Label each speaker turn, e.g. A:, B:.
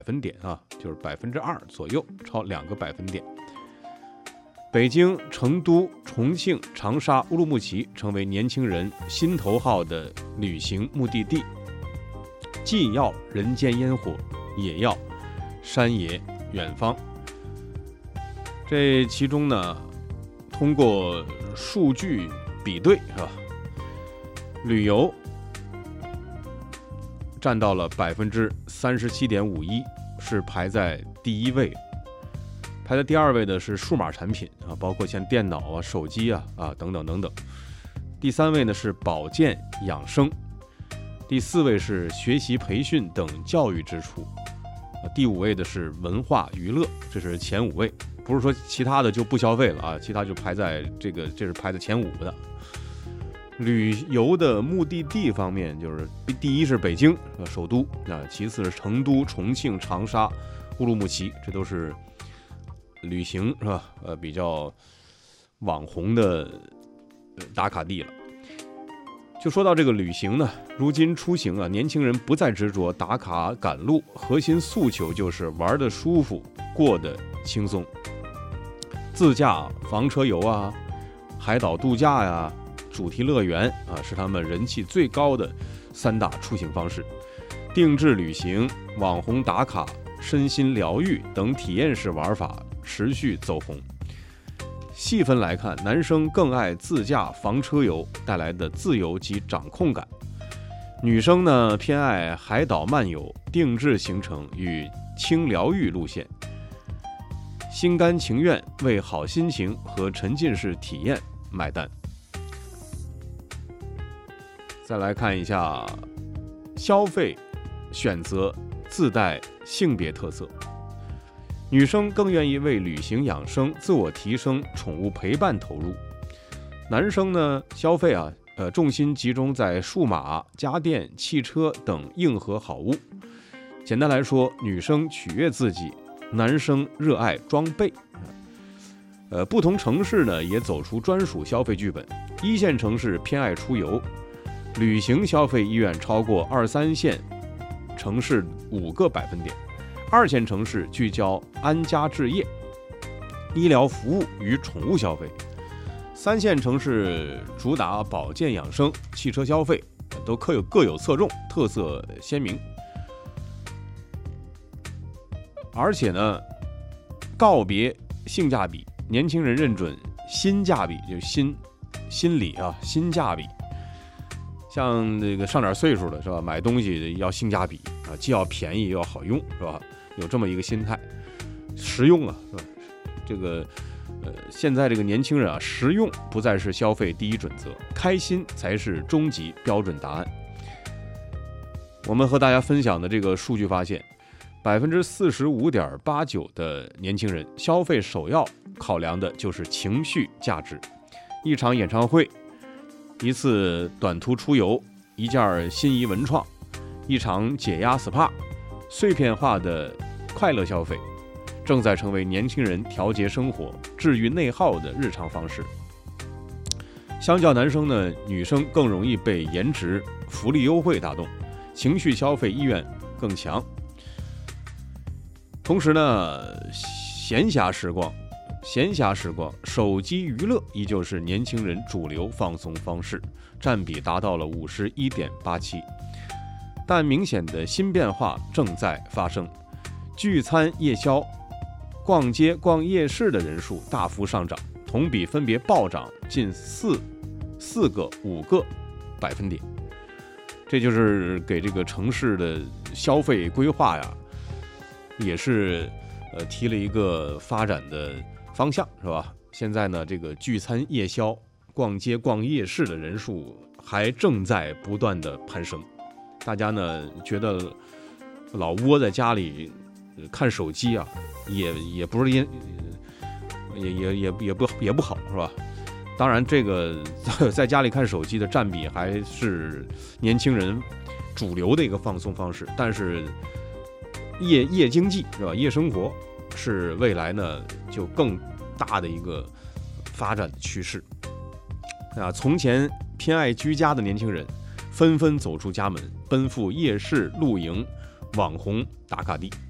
A: 分点啊，就是2%左右，超2个百分点。北京、成都、重庆、长沙、乌鲁木齐成为年轻人心头好的旅行目的地，既要人间烟火，也要山野远方。这其中呢，通过数据比对是吧，旅游占到了37.51%，是排在第一位。排在第二位的是数码产品啊，包括像电脑啊、手机啊等等等等。第三位呢是保健养生，第四位是学习培训等教育支出，第5位的是文化娱乐，这是前5位。不是说其他的就不消费了啊，其他就排在这是排在前5的。旅游的目的地方面，就是第一是北京首都啊，其次是成都、重庆、长沙、乌鲁木齐，这都是旅行是吧？比较网红的打卡地了。就说到这个旅行呢，如今出行啊，年轻人不再执着打卡赶路，核心诉求就是玩得舒服，过得轻松。自驾、房车游啊，海岛度假呀、主题乐园啊，是他们人气最高的3大出行方式。定制旅行、网红打卡、身心疗愈等体验式玩法持续走红。细分来看，男生更爱自驾房车游带来的自由及掌控感，女生呢偏爱海岛漫游、定制行程与轻疗愈路线，心甘情愿为好心情和沉浸式体验买单。再来看一下消费选择自带性别特色，女生更愿意为旅行养生、自我提升、宠物陪伴投入。男生呢，消费重心集中在数码、家电、汽车等硬核好物。简单来说，女生取悦自己，男生热爱装备。不同城市呢也走出专属消费剧本。1线城市偏爱出游，旅行消费意愿超过2、3线城市5个百分点。2线城市聚焦安家置业、医疗服务与宠物消费；3线城市主打保健养生、汽车消费，都各有侧重，特色鲜明。而且呢，告别性价比，年轻人认准新价比，就是心理啊，新价比。像这个上点岁数的是吧，买东西要性价比啊，既要便宜又要好用是吧？有这么一个心态，实用啊，是吧？这个现在这个年轻人啊，实用不再是消费第一准则，开心才是终极标准答案。我们和大家分享的这个数据发现，45.89%的年轻人消费首要考量的就是情绪价值，一场演唱会、一次短途出游、一件心仪文创、一场解压 SPA， 碎片化的快乐消费正在成为年轻人调节生活、治愈内耗的日常方式。相较男生呢，女生更容易被颜值、福利优惠打动，情绪消费意愿更强。同时呢，闲暇时光，手机娱乐依旧是年轻人主流放松方式，占比达到了51.87%。但明显的新变化正在发生，聚餐夜宵、逛街逛夜市的人数大幅上涨，同比分别暴涨近4个、5个百分点。这就是给这个城市的消费规划呀，也是提了一个发展的方向，是吧？现在呢，这个聚餐夜宵、逛街逛夜市的人数还正在不断的攀升。大家呢觉得老窝在家里看手机啊，也不是也不好，是吧？当然，这个在家里看手机的占比还是年轻人主流的一个放松方式，但是夜经济是吧？夜生活是未来呢就更大的一个发展的趋势啊！从前偏爱居家的年轻人纷纷走出家门，奔赴夜市、露营、网红打卡地。